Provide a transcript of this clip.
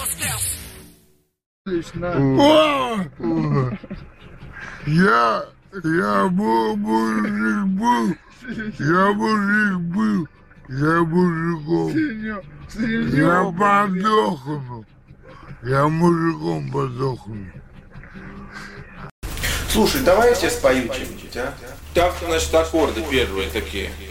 Я мужик был, я мужиком. Я подохну. Я мужиком подохну. Слушай, давай я тебе спою что-нибудь, а? Так, значит, аккорды первые такие.